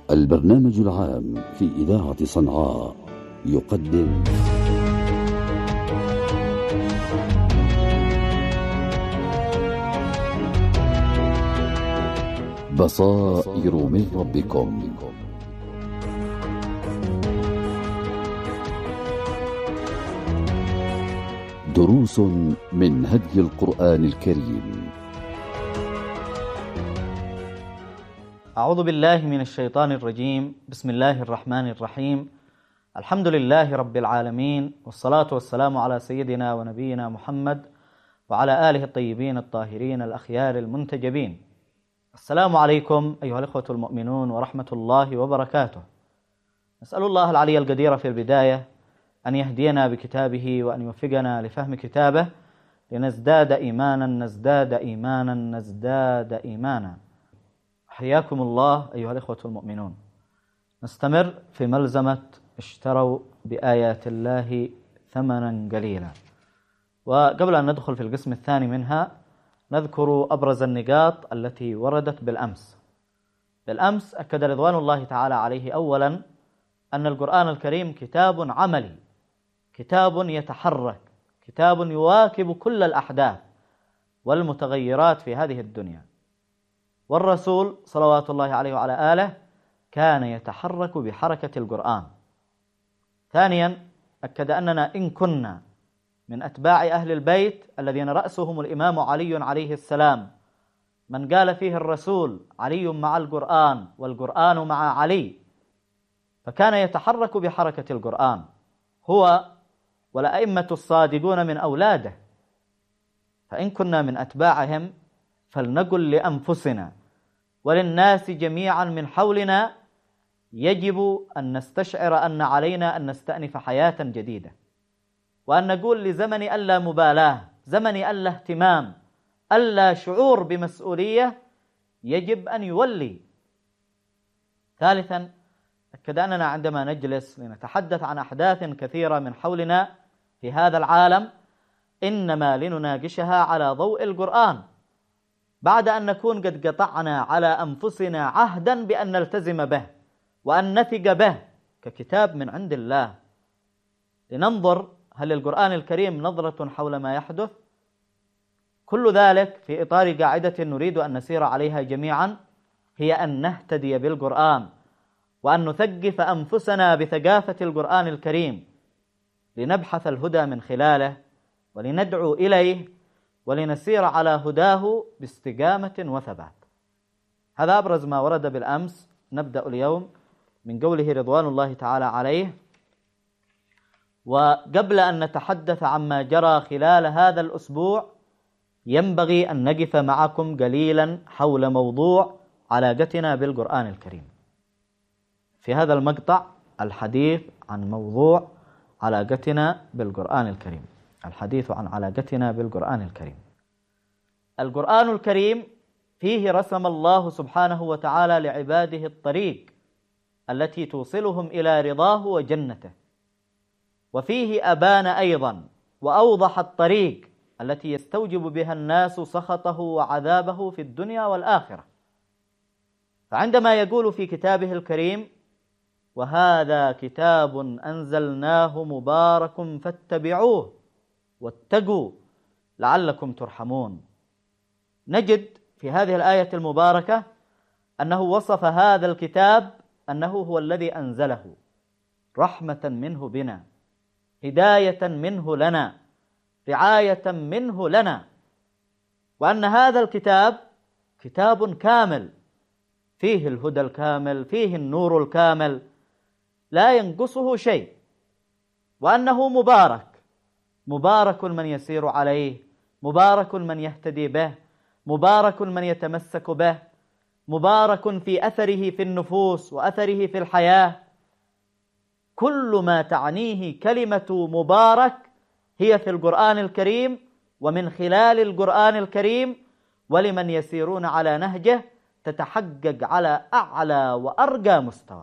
البرنامج العام في إذاعة صنعاء يقدم بصائر من ربكم. دروس من هدي القرآن الكريم. أعوذ بالله من الشيطان الرجيم. بسم الله الرحمن الرحيم. الحمد لله رب العالمين، والصلاة والسلام على سيدنا ونبينا محمد وعلى آله الطيبين الطاهرين الأخيار المنتجبين. السلام عليكم أيها الأخوة المؤمنون ورحمة الله وبركاته. نسأل الله العلي القدير في البداية أن يهدينا بكتابه وأن يوفقنا لفهم كتابه لنزداد إيمانا نزداد إيمانا نزداد إيمانا. حياكم الله أيها الأخوة المؤمنون. نستمر في ملزمة اشتروا بآيات الله ثمنا قليلا، وقبل أن ندخل في القسم الثاني منها نذكر أبرز النقاط التي وردت بالأمس أكد رضوان الله تعالى عليه أولا أن القرآن الكريم كتاب عملي، كتاب يتحرك، كتاب يواكب كل الأحداث والمتغيرات في هذه الدنيا، والرسول صلوات الله عليه وعلى آله كان يتحرك بحركة القرآن. ثانيا أكد أننا إن كنا من أتباع أهل البيت الذين رأسهم الإمام علي عليه السلام، من قال فيه الرسول علي مع القرآن والقرآن مع علي، فكان يتحرك بحركة القرآن هو والأئمة الصادقون من أولاده. فإن كنا من أتباعهم فلنقل لأنفسنا وللناس جميعا من حولنا يجب أن نستشعر أن علينا أن نستأنف حياة جديدة، وأن نقول لزمن ألا مبالاة، زمن ألا اهتمام، ألا شعور بمسؤولية، يجب أن يولي. ثالثا أكد أننا عندما نجلس لنتحدث عن أحداث كثيرة من حولنا في هذا العالم إنما لنناقشها على ضوء القرآن، بعد أن نكون قد قطعنا على أنفسنا عهدا بأن نلتزم به وأن نثق به ككتاب من عند الله، لننظر هل القرآن الكريم نظرة حول ما يحدث. كل ذلك في إطار قاعدة نريد أن نسير عليها جميعا، هي أن نهتدي بالقرآن وأن نثقف أنفسنا بثقافة القرآن الكريم، لنبحث الهدى من خلاله ولندعو إليه ولنسير على هداه باستقامة وثبات. هذا أبرز ما ورد بالأمس. نبدأ اليوم من قوله رضوان الله تعالى عليه. وقبل أن نتحدث عما جرى خلال هذا الأسبوع ينبغي أن نقف معكم قليلا حول موضوع علاقتنا بالقرآن الكريم. في هذا المقطع الحديث عن موضوع علاقتنا بالقرآن الكريم، الحديث عن علاقتنا بالقرآن الكريم. القرآن الكريم فيه رسم الله سبحانه وتعالى لعباده الطريق التي توصلهم إلى رضاه وجنته، وفيه أبان أيضا وأوضح الطريق التي يستوجب بها الناس سخطه وعذابه في الدنيا والآخرة. فعندما يقول في كتابه الكريم: وهذا كتاب أنزلناه مبارك فاتبعوه واتقوا لعلكم ترحمون، نجد في هذه الآية المباركة أنه وصف هذا الكتاب أنه هو الذي أنزله رحمة منه بنا، هداية منه لنا، رعاية منه لنا، وأن هذا الكتاب كتاب كامل فيه الهدى الكامل، فيه النور الكامل، لا ينقصه شيء، وأنه مبارك، مبارك من يسير عليه، مبارك من يهتدي به، مبارك من يتمسك به، مبارك في أثره في النفوس وأثره في الحياة. كل ما تعنيه كلمة مبارك هي في القرآن الكريم ومن خلال القرآن الكريم، ولمن يسيرون على نهجه تتحقق على أعلى وأرقى مستوى.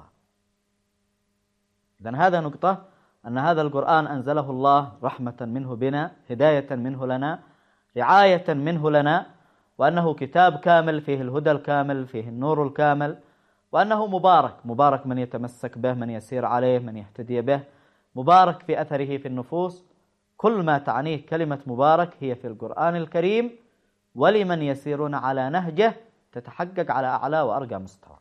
إذن هذا نقطة، أن هذا القرآن أنزله الله رحمة منه بنا، هداية منه لنا، رعاية منه لنا، وأنه كتاب كامل فيه الهدى الكامل، فيه النور الكامل، وأنه مبارك من يتمسك به، من يسير عليه، من يهتدي به، مبارك في أثره في النفوس. كل ما تعنيه كلمة مبارك هي في القرآن الكريم، ولمن يسيرون على نهجه تتحقق على أعلى وأرقى مستوى.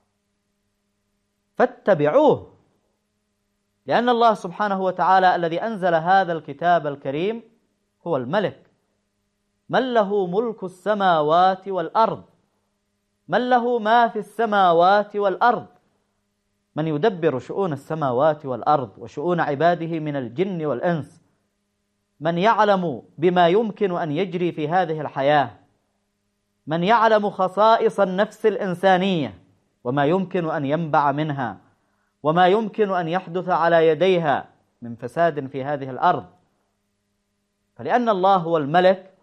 فاتبعوه، لأن الله سبحانه وتعالى الذي أنزل هذا الكتاب الكريم هو الملك، من له ملك السماوات والأرض، من له ما في السماوات والأرض، من يدبر شؤون السماوات والأرض وشؤون عباده من الجن والإنس، من يعلم بما يمكن أن يجري في هذه الحياة، من يعلم خصائص النفس الإنسانية وما يمكن أن ينبع منها وما يمكن أن يحدث على يديها من فساد في هذه الأرض. فلأن الله هو الملك،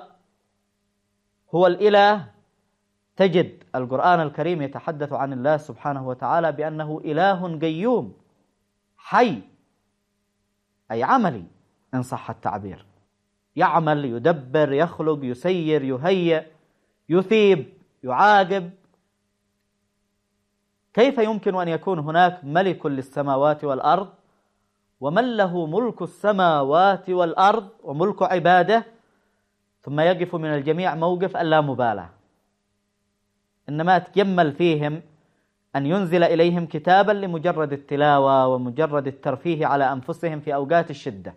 هو الإله، تجد القرآن الكريم يتحدث عن الله سبحانه وتعالى بأنه إله قيوم حي، أي عملي إن صح التعبير، يعمل، يدبر، يخلق، يسير، يهيئ، يثيب، يعاقب. كيف يمكن أن يكون هناك ملك للسماوات والأرض ومن له ملك السماوات والأرض وملك عباده ثم يقف من الجميع موقف اللامبالاة، إنما تجمل فيهم أن ينزل إليهم كتابا لمجرد التلاوة ومجرد الترفيه على أنفسهم في أوقات الشدة؟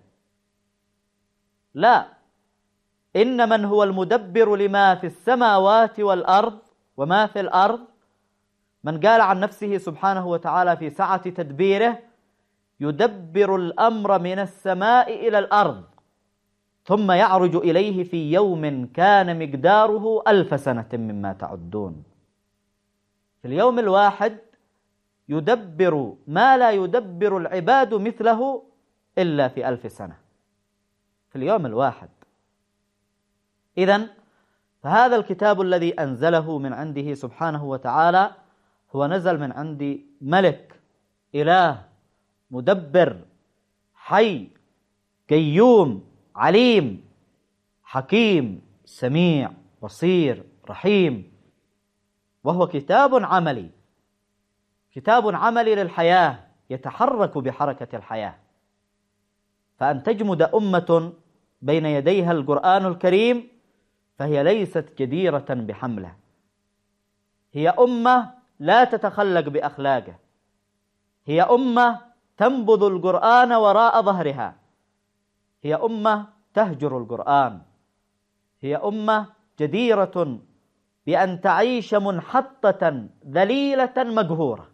لا، إن من هو المدبر لما في السماوات والأرض وما في الأرض، من قال عن نفسه سبحانه وتعالى في سعة تدبيره: يدبر الأمر من السماء إلى الأرض ثم يعرج إليه في يوم كان مقداره 1000 سنة مما تعدون. في اليوم الواحد يدبر ما لا يدبر العباد مثله إلا في 1000 سنة، في اليوم الواحد. إذن فهذا الكتاب الذي أنزله من عنده سبحانه وتعالى هو نزل من عند ملك، إله، مدبر، حي، قيوم، عليم، حكيم، سميع، بصير، رحيم. وهو كتاب عملي، كتاب عملي للحياة يتحرك بحركة الحياة. فأن تجمد أمة بين يديها القرآن الكريم فهي ليست جديرة بحمله، هي أمة لا تتخلق بأخلاقه، هي أمة تنبذ القرآن وراء ظهرها، هي أمة تهجر القرآن، هي أمة جديرة بأن تعيش منحطة ذليلة مقهورة.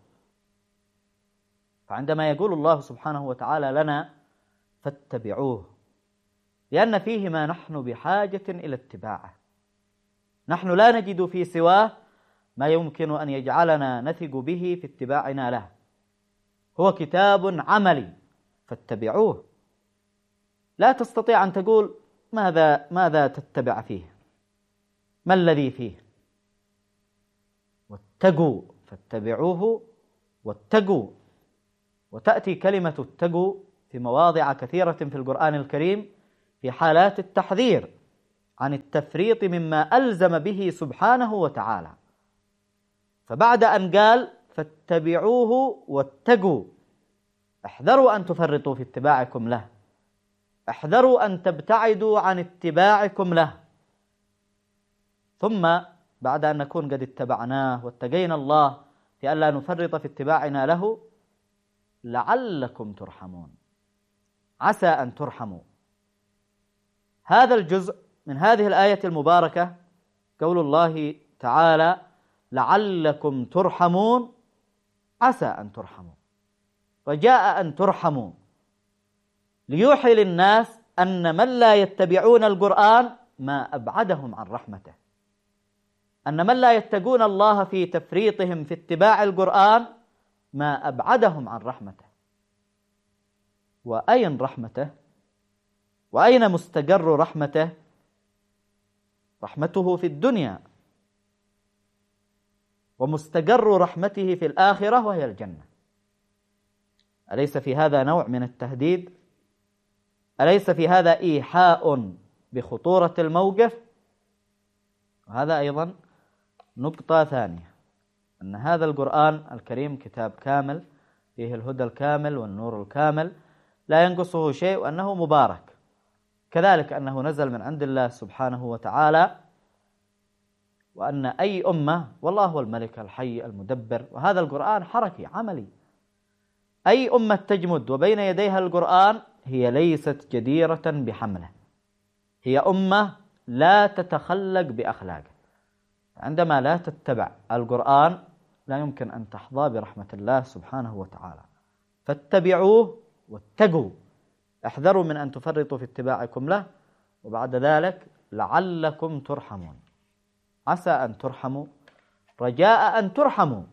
فعندما يقول الله سبحانه وتعالى لنا فاتبعوه، لأن فيه ما نحن بحاجة إلى اتباعه، نحن لا نجد في سواه ما يمكن أن يجعلنا نثق به في اتباعنا له. هو كتاب عملي فاتبعوه. لا تستطيع أن تقول ماذا تتبع فيه، ما الذي فيه. واتقوا فاتبعوه واتقوا، وتأتي كلمة اتقوا في مواضع كثيرة في القرآن الكريم في حالات التحذير عن التفريط مما ألزم به سبحانه وتعالى. فبعد أن قال فاتبعوه واتقوا، احذروا أن تفرطوا في اتباعكم له، احذروا أن تبتعدوا عن اتباعكم له. ثم بعد أن نكون قد اتبعناه واتقينا الله في أن لا نفرط في اتباعنا له، لعلكم ترحمون، عسى أن ترحموا. هذا الجزء من هذه الآية المباركة قول الله تعالى لعلكم ترحمون، عسى أن ترحموا، رجاء أن ترحموا، ليوحي للناس أن من لا يتبعون القرآن ما أبعدهم عن رحمته، أن من لا يتقون الله في تفريطهم في اتباع القرآن ما أبعدهم عن رحمته. وأين رحمته؟ وأين مستقر رحمته؟ رحمته في الدنيا، ومستقر رحمته في الآخرة وهي الجنة. أليس في هذا نوع من التهديد؟ أليس في هذا إيحاء بخطورة الموقف؟ وهذا أيضا نقطة ثانية، أن هذا القرآن الكريم كتاب كامل فيه الهدى الكامل والنور الكامل لا ينقصه شيء، وأنه مبارك، كذلك أنه نزل من عند الله سبحانه وتعالى، وأن أي أمة، والله هو الملك الحي المدبر، وهذا القرآن حركي عملي، أي أمة تجمد وبين يديها القرآن هي ليست جديرة بحمله، هي أمة لا تتخلق بأخلاقه. عندما لا تتبع القرآن لا يمكن أن تحظى برحمة الله سبحانه وتعالى، فاتبعوه واتقوا، احذروا من أن تفرطوا في اتباعكم له، وبعد ذلك لعلكم ترحمون. عسى أن ترحموا، رجاء أن ترحموا.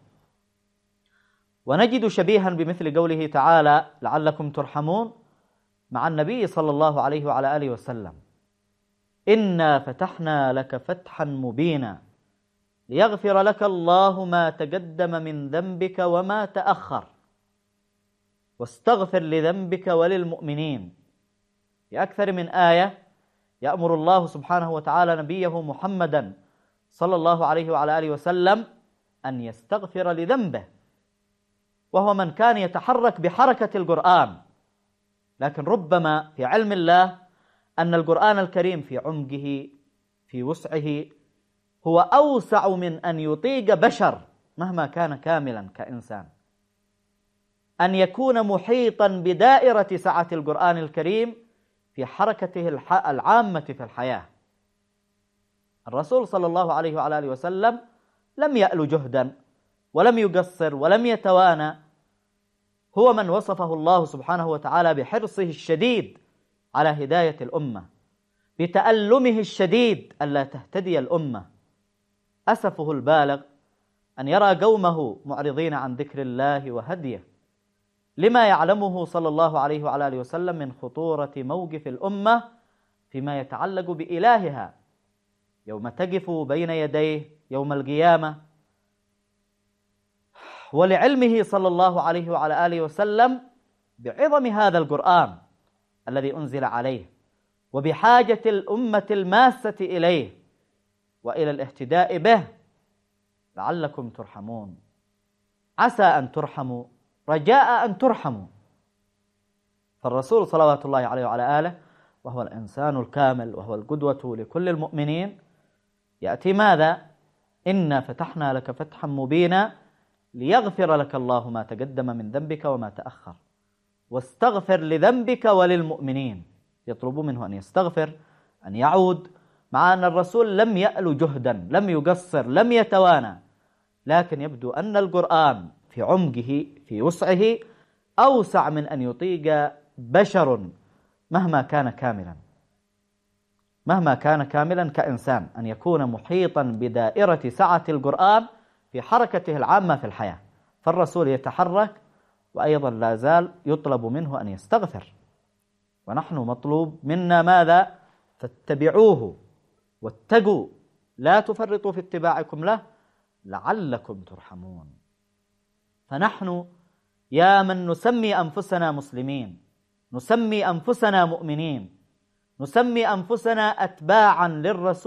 ونجد شبيها بمثل قوله تعالى لعلكم ترحمون مع النبي صلى الله عليه وعلى آله وسلم: إنا فتحنا لك فتحا مبينا ليغفر لك الله ما تقدم من ذنبك وما تأخر واستغفر لذنبك وللمؤمنين. في أكثر من آية يأمر الله سبحانه وتعالى نبيه محمدا صلى الله عليه وعلى آله وسلم أن يستغفر لذنبه، وهو من كان يتحرك بحركة القرآن. لكن ربما في علم الله أن القرآن الكريم في عمقه في وسعه هو أوسع من أن يطيق بشر مهما كان كاملا كإنسان أن يكون محيطا بدائرة سعة القرآن الكريم في حركته العامة في الحياة. الرسول صلى الله عليه وعلى آله وسلم لم يأل جهدا ولم يقصر ولم يتوانى، هو من وصفه الله سبحانه وتعالى بحرصه الشديد على هداية الأمة، بتألمه الشديد ألا تهتدي الأمة، أسفه البالغ أن يرى قومه معرضين عن ذكر الله وهديه، لما يعلمه صلى الله عليه وعلى آله وسلم من خطورة موقف الأمة فيما يتعلق بإلهها يوم تقف بين يديه يوم القيامة. ولعلمه صلى الله عليه وعلى آله وسلم بعظم هذا القرآن الذي أنزل عليه، وبحاجة الأمة الماسة إليه وإلى الاهتداء به، لعلكم ترحمون. عسى أن ترحموا، رجاء أن ترحموا. فالرسول صلوات الله عليه وعلى آله وهو الإنسان الكامل وهو القدوة لكل المؤمنين يأتي ماذا؟ إنا فتحنا لك فتحا مبينا ليغفر لك الله ما تقدم من ذنبك وما تأخر واستغفر لذنبك وللمؤمنين. يطلب منه أن يستغفر، أن يعود، مع أن الرسول لم يأل جهدا، لم يقصر، لم يتوانى، لكن يبدو أن القرآن في عمقه في وسعه أوسع من أن يطيق بشر مهما كان كاملا، مهما كان كاملا كإنسان، أن يكون محيطا بدائرة سعة القرآن في حركته العامة في الحياة. فالرسول يتحرك وأيضا لا زال يطلب منه أن يستغفر، ونحن مطلوب منا ماذا؟ فاتبعوه واتقوا، لا تفرطوا في اتباعكم له لعلكم ترحمون. فنحن يا من نسمي أنفسنا مسلمين، نسمي أنفسنا مؤمنين، نسمي أنفسنا أتباعا للرسول